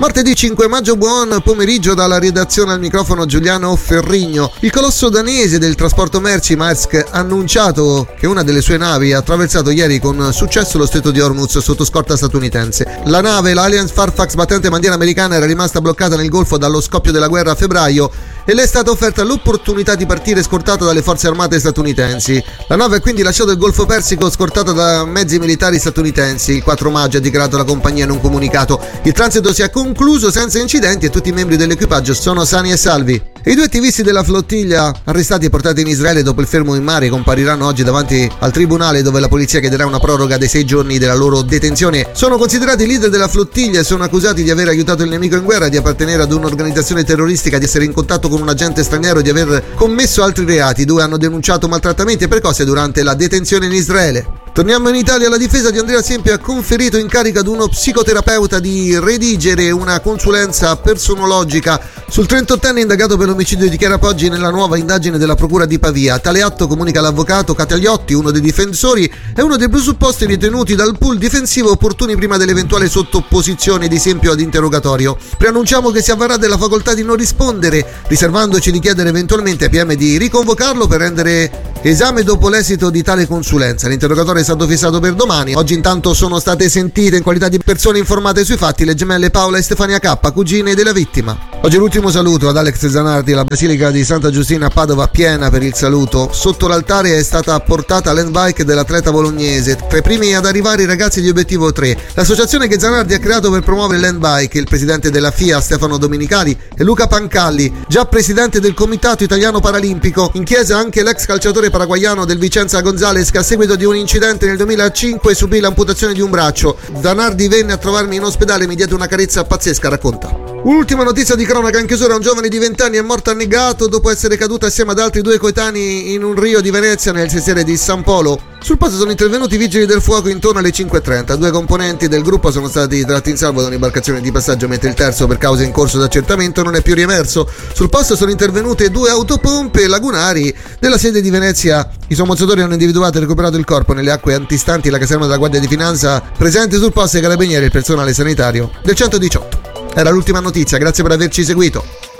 Martedì 5 maggio, buon pomeriggio dalla redazione, al microfono Giuliano Ferrigno. Il colosso danese del trasporto merci Maersk ha annunciato che una delle sue navi ha attraversato ieri con successo lo stretto di Hormuz sotto scorta statunitense. La nave, l'Alliance Fairfax, battente bandiera americana, era rimasta bloccata nel Golfo dallo scoppio della guerra a febbraio e le è stata offerta l'opportunità di partire scortata dalle forze armate statunitensi. La nave ha quindi lasciato il Golfo Persico scortata da mezzi militari statunitensi. Il 4 maggio ha dichiarato la compagnia in un comunicato. Il transito si è concluso senza incidenti e tutti i membri dell'equipaggio sono sani e salvi. I due attivisti della flottiglia arrestati e portati in Israele dopo il fermo in mare compariranno oggi davanti al tribunale, dove la polizia chiederà una proroga dei 6 giorni della loro detenzione. Sono considerati leader della flottiglia e sono accusati di aver aiutato il nemico in guerra, di appartenere ad un'organizzazione terroristica, di essere in contatto con un agente straniero e di aver commesso altri reati. I due hanno denunciato maltrattamenti e precoce durante la detenzione in Israele. Torniamo in Italia. La difesa di Andrea Siempi ha conferito incarico ad uno psicoterapeuta di redigere una consulenza personologica sul 38enne indagato per l'omicidio di Chiara Poggi nella nuova indagine della procura di Pavia. Tale atto, comunica l'avvocato Cataliotti, uno dei difensori, è uno dei presupposti ritenuti dal pool difensivo opportuni prima dell'eventuale sottoposizione di Siempi ad interrogatorio. Preannunciamo che si avvarrà della facoltà di non rispondere, riservandoci di chiedere eventualmente ai PM di riconvocarlo per rendere esame dopo l'esito di tale consulenza. L'interrogatorio è stato fissato per domani. Oggi intanto sono state sentite in qualità di persone informate sui fatti le gemelle Paola e Stefania K, cugine della vittima. Oggi l'ultimo saluto ad Alex Zanardi. La Basilica di Santa Giustina a Padova piena per il saluto. Sotto l'altare è stata portata l'handbike dell'atleta bolognese. Tra i primi ad arrivare i ragazzi di Obiettivo 3, l'associazione che Zanardi ha creato per promuovere l'handbike. Il presidente della FIA Stefano Domenicali e Luca Pancalli, già presidente del Comitato Italiano Paralimpico. In chiesa anche l'ex calciatore paraguaiano del Vicenza Gonzalez, che a seguito di un incidente nel 2005 subì l'amputazione di un braccio. Zanardi venne a trovarmi in ospedale e mi diede una carezza pazzesca, racconta. Ultima notizia di cronaca in chiusura: un giovane di 20 anni è morto annegato dopo essere caduto assieme ad altri 2 coetanei in un rio di Venezia nel sestiere di San Polo. Sul posto sono intervenuti i vigili del fuoco intorno alle 5:30. 2 componenti del gruppo sono stati tratti in salvo da un'imbarcazione di passaggio, mentre il terzo, per cause in corso di accertamento, non è più riemerso. Sul posto sono intervenute 2 autopompe lagunari della sede di Venezia. I sommozzatori hanno individuato e recuperato il corpo nelle acque antistanti la caserma della Guardia di Finanza presente sul posto, e i carabinieri e il personale sanitario del 118. Era l'ultima notizia, grazie per averci seguito.